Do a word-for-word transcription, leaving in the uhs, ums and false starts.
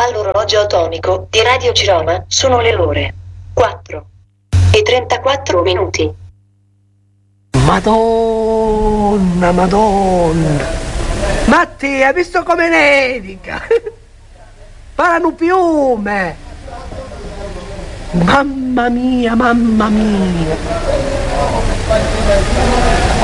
Dall'orologio atomico di Radio Ciroma sono le ore quattro e trentaquattro minuti. Madonna, Madonna. Matti, hai visto come nevica? Parano un piume. Mamma mia, mamma mia.